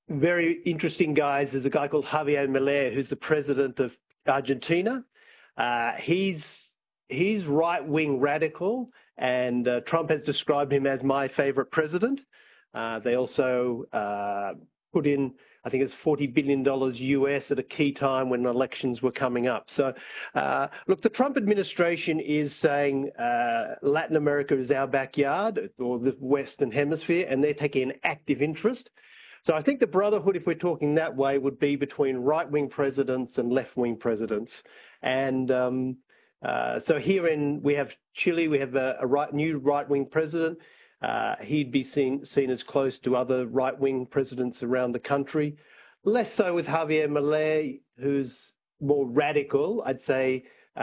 very interesting guys is a guy called Javier Milei, who's the president of Argentina. He's right-wing radical, and Trump has described him as my favorite president. They also put in, I think it's $40 billion US at a key time when elections were coming up. So, look, the Trump administration is saying Latin America is our backyard, or the Western Hemisphere, and they're taking an active interest. So I think the brotherhood, if we're talking that way, would be between right-wing presidents and left-wing presidents. And so we have Chile, we have a new right-wing president. He'd be seen as close to other right-wing presidents around the country. Less so with Javier Milei, who's more radical. I'd say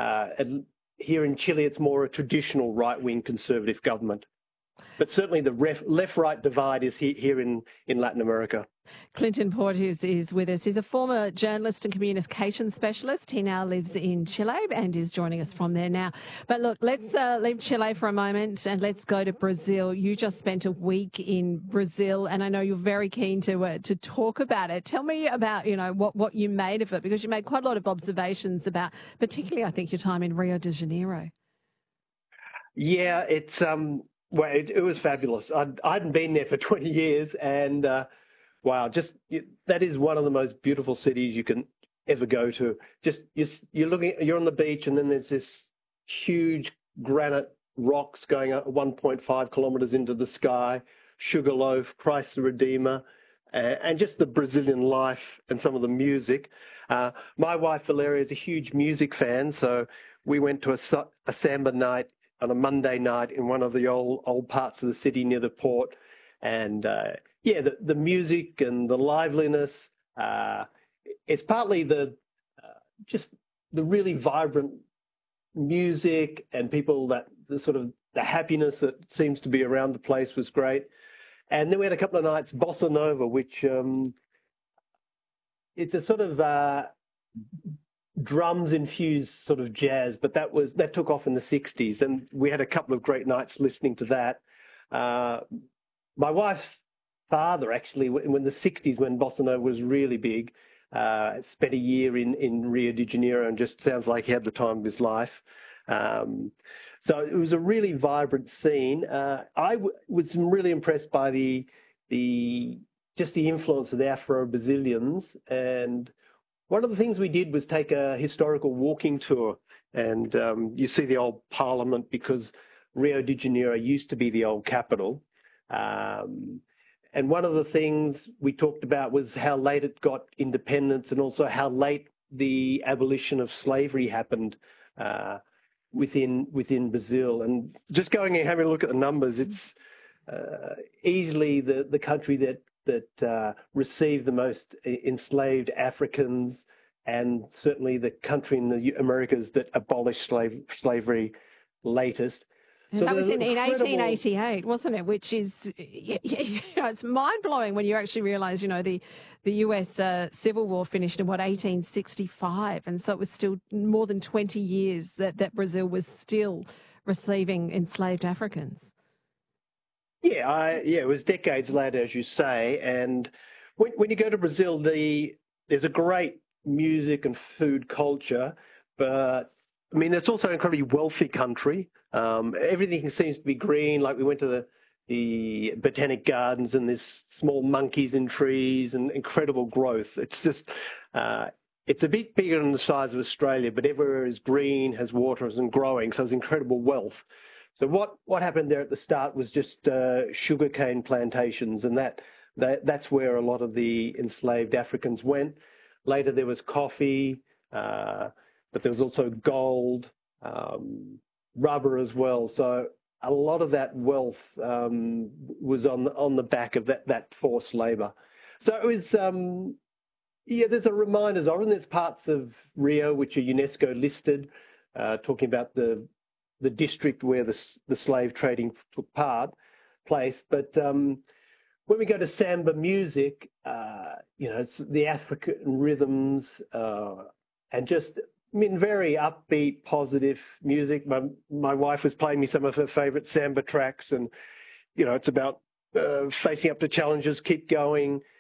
here in Chile, it's more a traditional right-wing conservative government. But certainly the left-right divide is here in Latin America. Clinton Port is with us. He's a former journalist and communications specialist. He now lives in Chile and is joining us from there now. But look, let's leave Chile for a moment and let's go to Brazil. You just spent a week in Brazil, and I know you're very keen to talk about it. Tell me about, what you made of it, because you made quite a lot of observations about, particularly, I think, your time in Rio de Janeiro. Yeah, it's well, it was fabulous. I hadn't been there for 20 years, and wow, that is one of the most beautiful cities you can ever go to. You're on the beach, and then there's this huge granite rocks going up 1.5 kilometers into the sky, Sugarloaf, Christ the Redeemer, and just the Brazilian life and some of the music. My wife Valeria is a huge music fan, so we went to a samba night on a Monday night in one of the old parts of the city near the port. And the music and the liveliness, it's partly just the really vibrant music and people, that the happiness that seems to be around the place was great. And then we had a couple of nights bossa nova, which it's a sort of drums infused sort of jazz, but that took off in the 60s, and we had a couple of great nights listening to that. My wife's father, actually, in the 60s, when bossa nova was really big, spent a year in Rio de Janeiro, and just sounds like he had the time of his life. So it was a really vibrant scene. I was really impressed by the influence of the Afro-Brazilians, and one of the things we did was take a historical walking tour, and you see the old parliament, because Rio de Janeiro used to be the old capital. And one of the things we talked about was how late it got independence, and also how late the abolition of slavery happened within Brazil. And just going and having a look at the numbers, it's easily the country that received the most enslaved Africans, and certainly the country in the Americas that abolished slavery latest. And so that was in 1888, wasn't it? Which is, it's mind-blowing when you actually realise, the US Civil War finished in, 1865. And so it was still more than 20 years that Brazil was still receiving enslaved Africans. Yeah, it was decades later, as you say. And when you go to Brazil, there's a great music and food culture, but I mean, it's also an incredibly wealthy country. Everything seems to be green. Like, we went to the Botanic Gardens, and there's small monkeys in trees and incredible growth. It's just, it's a bit bigger than the size of Australia, but everywhere is green, has water, and growing. So there's incredible wealth. So what happened there at the start was just sugarcane plantations, and that's where a lot of the enslaved Africans went. Later there was coffee, but there was also gold, rubber as well. So a lot of that wealth was on the back of that forced labour. So it was, there's a reminders of it. And there's parts of Rio which are UNESCO listed, talking about the district where the slave trading took place. But when we go to samba music, it's the African rhythms, and just, very upbeat, positive music. My wife was playing me some of her favourite samba tracks, and it's about facing up to challenges, keep going.